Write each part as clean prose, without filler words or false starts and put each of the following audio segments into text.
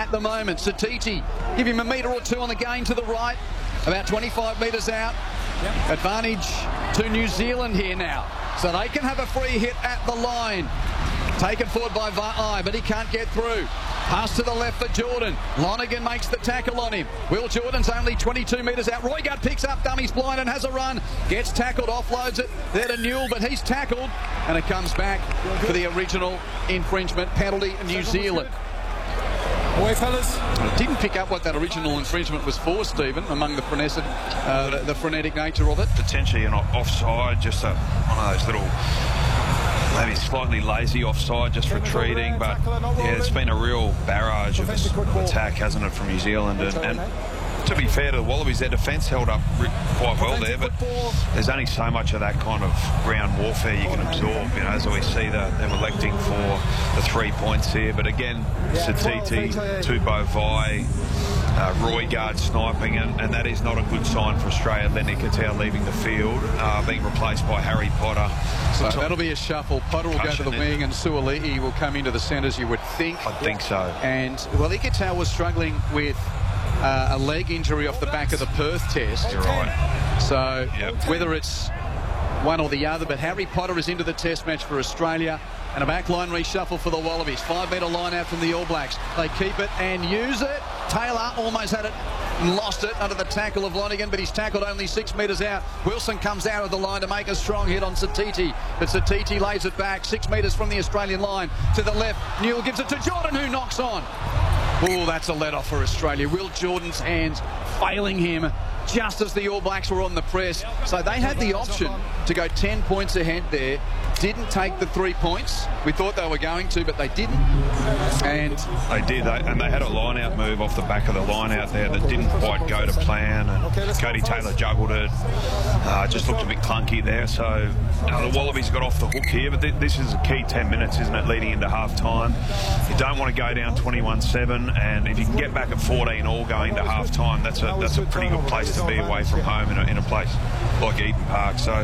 at the moment. Satiti, give him a metre or two on the gain to the right, about 25 metres out. Advantage to New Zealand here now, so they can have a free hit at the line. Taken forward by Va'ai, but he can't get through. Pass to the left for Jordan. Lonergan makes the tackle on him. Will Jordan's only 22 metres out. Roigard picks up, dummies blind and has a run. Gets tackled, offloads it there to Newell, but he's tackled. And it comes back for the original infringement penalty in New Zealand. Away, fellas. I didn't pick up what that original infringement was for, Stephen, among the frenetic nature of it. Potentially an offside, just one of those little, maybe slightly lazy offside, just retreating. But yeah, it's been a real barrage of attack, hasn't it, from New Zealand? And to be fair to the Wallabies, their defence held up quite well there, but there's only so much of that kind of ground warfare you can absorb. You know, as we see them electing for the 3 points here. But again, Satiti, Tupou Vaa'i, Roigard sniping, and that is not a good sign for Australia. Then Ikitau leaving the field, being replaced by Harry Potter. So that'll be a shuffle. Potter will go to the wing and Suali'i will come into the centres, you would think. I think so. And, well, Ikitau was struggling with a leg injury off the back of the Perth test. You're right. So whether it's one or the other, but Harry Potter is into the test match for Australia. And a backline reshuffle for the Wallabies. 5 metre line out from the All Blacks. They keep it and use it. Taylor almost had it and lost it under the tackle of Lonergan, but he's tackled only 6 metres out. Wilson comes out of the line to make a strong hit on Satiti, but Satiti lays it back 6 metres from the Australian line to the left. Newell gives it to Jordan, who knocks on. Oh, that's a let-off for Australia. Will Jordan's hands failing him just as the All Blacks were on the press. So they had the option to go 10 points ahead there. Didn't take the 3 points. We thought they were going to, but they didn't. And they did. And they had a line-out move off the back of the line-out there that didn't quite go to plan. And Cody Taylor juggled it. Just looked a bit clunky there. So the Wallabies got off the hook here. But this is a key 10 minutes, isn't it, leading into half-time. You don't want to go down 21-7. And if you can get back at 14 all going to half-time, that's a pretty good place to be away from home in a place like Eden Park. So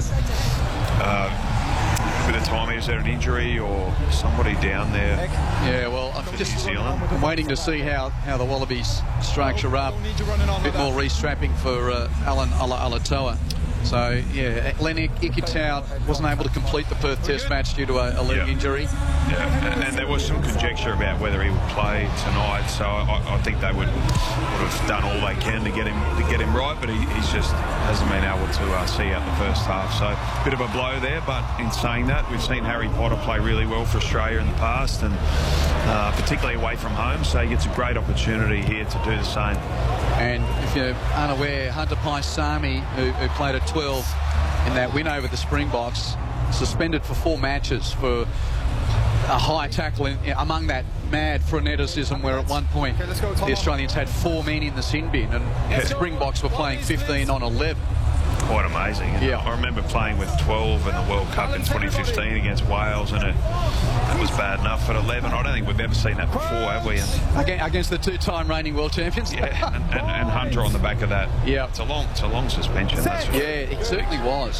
a bit of timing. Is there an injury or somebody down there? Yeah, well, I'm waiting to see how the Wallabies structure up. A bit more restrapping for Alan Alatoa. So, yeah, Lenny Ikitau wasn't able to complete the Perth Test match due to a leg injury. Yeah, and there was some conjecture about whether he would play tonight. So I think they would have done all they can to get him right, but he's just hasn't been able to see out the first half. So a bit of a blow there. But in saying that, we've seen Harry Potter play really well for Australia in the past, and particularly away from home. So he gets a great opportunity here to do the same. And if you're unaware, Hunter Paisami, who played at 12 in that win over the Springboks, suspended for 4 matches for a high tackle among that mad freneticism where at one point the Australians had 4 men in the sin bin and the Springboks were playing 15 on 11. Quite amazing. Yeah. I remember playing with 12 in the World Cup in 2015 against Wales, and it was bad enough. At 11, I don't think we've ever seen that before, have we? Against the 2-time reigning world champions. Yeah, and Hunter on the back of that. Yeah, it's a long suspension. That's yeah, it certainly was.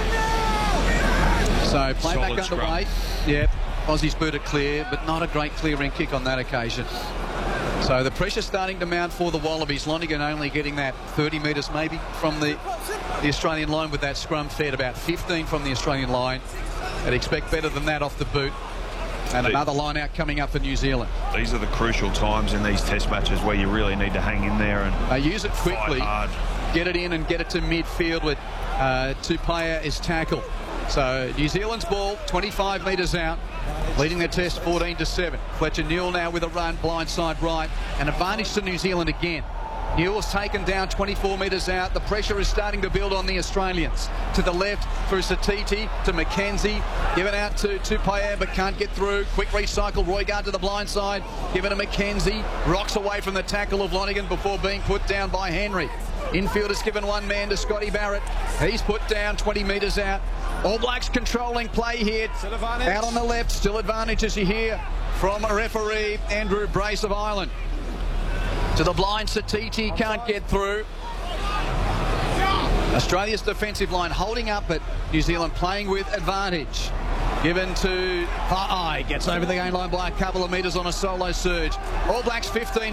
So play Solid back underway. Yep, Aussies boot it clear, but not a great clearing kick on that occasion. So the pressure starting to mount for the Wallabies. Lonergan only getting that 30 metres maybe from the Australian line with that scrum fed about 15 from the Australian line. I'd expect better than that off the boot. And another line out coming up for New Zealand. These are the crucial times in these test matches where you really need to hang in there and they use it quickly, hard. Get it in and get it to midfield with Tupou is tackled. So New Zealand's ball 25 metres out, leading their test 14-7. Fletcher Newell now with a run, blindside right, an advantage to New Zealand again. Newell's taken down 24 metres out. The pressure is starting to build on the Australians. To the left through Satiti to McKenzie. Given out to Tupou but can't get through. Quick recycle. Roigard to the blind side. Given to McKenzie. Rocks away from the tackle of Lonergan before being put down by Henry. Infield has given one man to Scotty Barrett. He's put down 20 metres out. All Blacks controlling play here. Out on the left. Still advantage as you hear from a referee, Andrew Brace of Ireland. To the blind, Satiti can't get through. Australia's defensive line holding up, but New Zealand playing with advantage. Given to Va'ai, gets over the gain line by a couple of metres on a solo surge. All Blacks 15